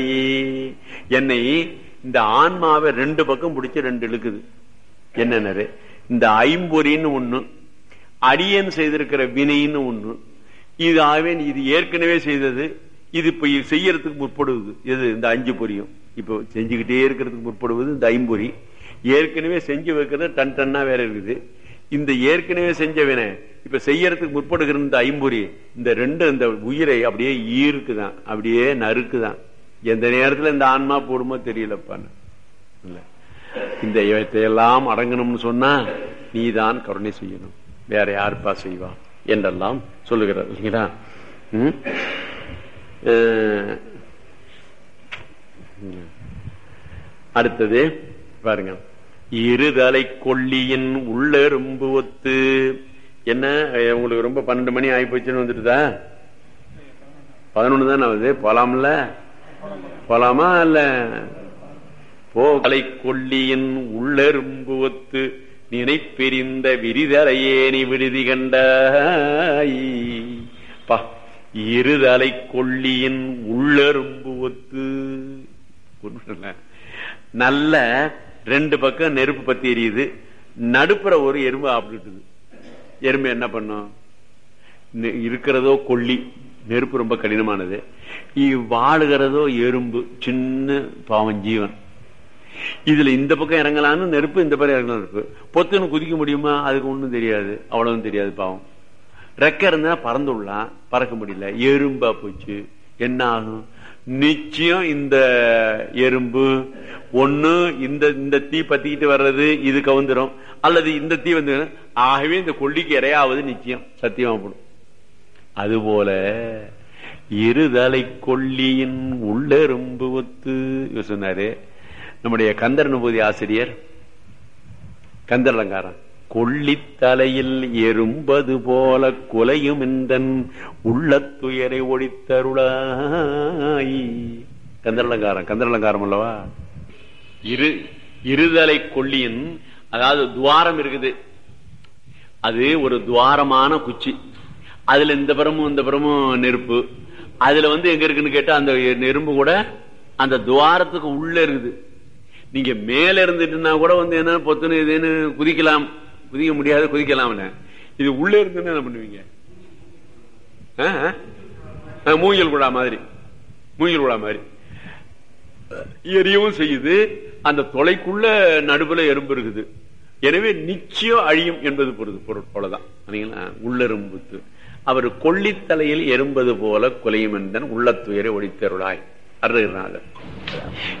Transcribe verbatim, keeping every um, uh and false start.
என்னை இந்த ஆன்மாவை ரெண்டு பக்கம் பிடிச்சு ரெண்டு இழுக்குது. என்னன்னு இந்த ஐம்பொறின்னு ஒண்ணு, அடியன் செய்திருக்கிற வினைன்னு ஒண்ணு. இது ஆவே இது ஏற்கனவே செய்தது, இது இப்ப செய்யறதுக்கு முற்படுவது எது? இந்த அஞ்சு பொறியும் இப்ப செஞ்சுக்கிட்டே இருக்கிறதுக்கு முற்படுவது இந்த ஐம்பொறி. ஏற்கனவே செஞ்சு வைக்கிறது டன் டன்னா வேற இருக்குது. இந்த ஏற்கனவே செஞ்ச வினை இப்ப செய்யறதுக்கு முற்படுகிற இந்த ஐம்பொறி, இந்த ரெண்டு இந்த உயிரை அப்படியே ஈர்க்குதான், அப்படியே நறுக்குதான். எந்த நேரத்துல இந்த ஆன்மா போடுமோ தெரியலப்பான்னு. இந்த இவற்றையெல்லாம் அடங்கணும்னு சொன்னா நீதான் கருணை செய்யணும், வேற யாருப்பா செய்வா என்றெல்லாம் சொல்லுகிறார் இல்லைங்களா? அடுத்தது பாருங்க, இருதலை கொல்லியின் உள்ளெரும்பு ஒத்து. என்ன உங்களுக்கு ரொம்ப பன்னெண்டு மணி ஆகி போச்சுன்னு வந்துட்டுதா? பதினொன்னு தான் ஆகுது. போலாம்ல? போலாமா இல்ல? போகலை கொல்லியின் உள்ளெரும்பு ஒத்து நினைப்பெரிந்த விரிதலையே நீ விடுதி கண்டாய். இருதலை கொல்லியின் உள்ளெரும்பு ஒத்து. நல்ல ரெண்டு பக்கம் நெருப்பு பத்தி எரியுது, நடுப்புற ஒரு எறும்பு ஆப்பிட்டு. எறும்பு என்ன பண்ணும்? இருக்கிறதோ கொல்லி, நெருப்பு ரொம்ப கடினமானது, வாழுகிறதோ எறும்பு, சின்ன பாவம் ஜீவன். இதுல இந்த பக்கம் இறங்கலான்னு நெருப்பு, இந்த பக்கம் இறங்கலாம் நெருப்பு. பொத்துன்னு குதிக்க முடியுமா? அதுக்கு ஒண்ணும் தெரியாது, அவ்வளவும் தெரியாது பாவம். ரெக்க இருந்தா பறந்துடலாம், பறக்க முடியல, எறும்பா போச்சு. என்ன ஆகும்? நிச்சயம் இந்த எறும்பு ஒண்ணு இந்த இந்த தீ பத்திக்கிட்டு வர்றது இது கவுந்துரும், அல்லது இந்த தீ வந்து ஆகவே இந்த கொல்லிக்கு இறையாவது நிச்சயம் சத்தியமா போடும். அதுபோல இருதலை கொல்லியின் உள்ளெரும்பு ஒத்து சொன்னாரு நம்முடைய கந்தர் அனுபூதி ஆசிரியர் கந்தர் அலங்காரம். கொல்லித்தலையில் எறும்பது போல கொலையும் இந்தன் உள்ளத்துயரை ஒழித்தருளாய். கந்தர் அலங்காரம், கந்தர் அலங்காரம் அல்லவா? இரு இருதலை கொல்லியின், அதாவது துவாரம் இருக்குது, அது ஒரு துவாரமான குச்சி, அதுல இந்த புறமும் இந்த புறமும் நெருப்பு. அதுல வந்து எங்க இருக்குன்னு கேட்டா அந்த நெருப்பு கூட அந்த துவாரத்துக்கு உள்ள இருக்குது. நீங்க மேல இருந்துட்டுன்னா கூட வந்து என்ன பொத்துன்னு இதுன்னு குதிக்கலாம், குதிக்க முடியாது, குதிக்கலாம். இது உள்ள இருந்துன்னு என்ன பண்ணுவீங்க? மூங்கில் குழா மாதிரி, மூங்கில் குழா மாதிரி எரியவும் செய்யுது. அந்த தொலைக்குள்ள நடுவுல எறும்பு இருக்குது. எனவே நிச்சயம் அழியும் என்பது பொருள் போலதான். உள்ளெரும்புத்து அவர் கொல்லித்தலையில் எறும்பது போல கொலையும் என்றன் உள்ளத்துயரை ஒழித்தருளாய் அருகிறார்.